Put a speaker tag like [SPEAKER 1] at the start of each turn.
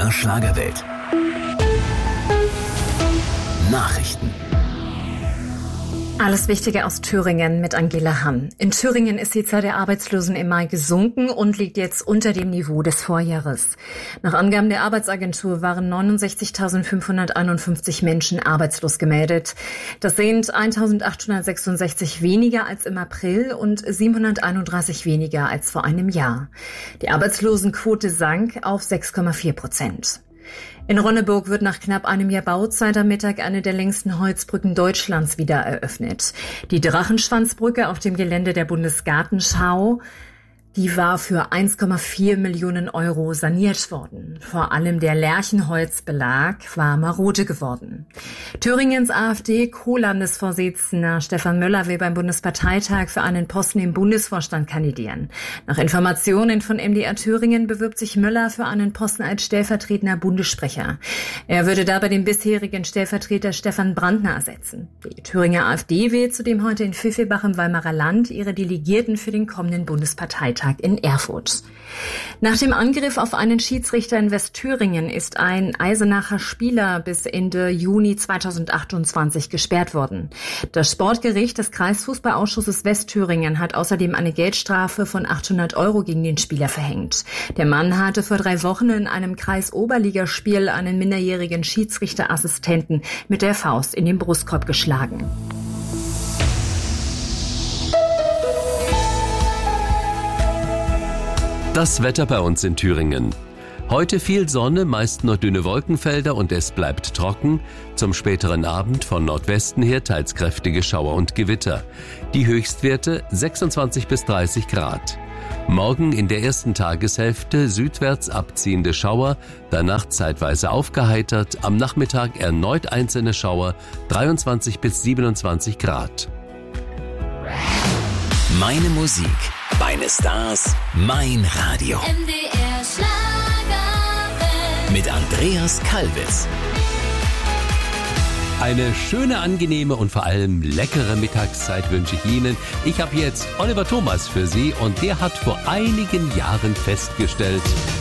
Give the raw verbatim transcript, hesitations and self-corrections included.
[SPEAKER 1] der Schlagerwelt. Nachrichten.
[SPEAKER 2] Alles Wichtige aus Thüringen mit Angela Hamm. In Thüringen ist die Zahl der Arbeitslosen im Mai gesunken und liegt jetzt unter dem Niveau des Vorjahres. Nach Angaben der Arbeitsagentur waren neunundsechzigtausendfünfhunderteinundfünfzig Menschen arbeitslos gemeldet. Das sind eintausendachthundertsechsundsechzig weniger als im April und siebenhunderteinunddreißig weniger als vor einem Jahr. Die Arbeitslosenquote sank auf sechs Komma vier Prozent. In Ronneburg wird nach knapp einem Jahr Bauzeit am Mittag eine der längsten Holzbrücken Deutschlands wieder eröffnet. Die Drachenschwanzbrücke auf dem Gelände der Bundesgartenschau, die war für eins Komma vier Millionen Euro saniert worden. Vor allem der Lärchenholzbelag war marode geworden. Thüringens AfD-Co-Landesvorsitzender Stefan Möller will beim Bundesparteitag für einen Posten im Bundesvorstand kandidieren. Nach Informationen von M D R Thüringen bewirbt sich Möller für einen Posten als stellvertretender Bundessprecher. Er würde dabei den bisherigen Stellvertreter Stefan Brandner ersetzen. Die Thüringer AfD wählt zudem heute in Pfiffelbach im Weimarer Land ihre Delegierten für den kommenden Bundesparteitag in Erfurt. Nach dem Angriff auf einen Schiedsrichter in Westthüringen ist ein Eisenacher Spieler bis Ende Juni zweitausendachtundzwanzig gesperrt worden. Das Sportgericht des Kreisfußballausschusses Westthüringen hat außerdem eine Geldstrafe von achthundert Euro gegen den Spieler verhängt. Der Mann hatte vor drei Wochen in einem Kreisoberligaspiel einen minderjährigen Schiedsrichterassistenten mit der Faust in den Brustkorb geschlagen.
[SPEAKER 3] Das Wetter bei uns in Thüringen. Heute viel Sonne, meist nur dünne Wolkenfelder und es bleibt trocken. Zum späteren Abend von Nordwesten her teils kräftige Schauer und Gewitter. Die Höchstwerte sechsundzwanzig bis dreißig Grad. Morgen in der ersten Tageshälfte südwärts abziehende Schauer, danach zeitweise aufgeheitert, am Nachmittag erneut einzelne Schauer, dreiundzwanzig bis siebenundzwanzig Grad.
[SPEAKER 1] Meine Musik, meine Stars, mein Radio.
[SPEAKER 4] M D R Schlagerwelt.
[SPEAKER 1] Mit Andreas Kalbitz.
[SPEAKER 3] Eine schöne, angenehme und vor allem leckere Mittagszeit wünsche ich Ihnen. Ich habe jetzt Oliver Thomas für Sie und der hat vor einigen Jahren festgestellt: